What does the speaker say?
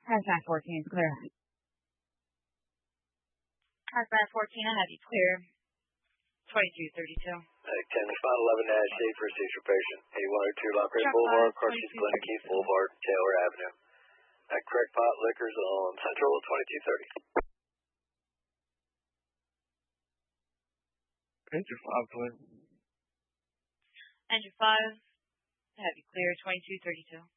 Hazmat 14 is clear. Hazmat 14, I have you clear. 2232. 10-11-8 for seizure patient. 8102 Lockridge Boulevard, Carson Clinic, East Boulevard, Taylor Avenue. At Crackpot Liquors on Central 2230. Engine 5 clear. Engine 5, I have you clear. 2232.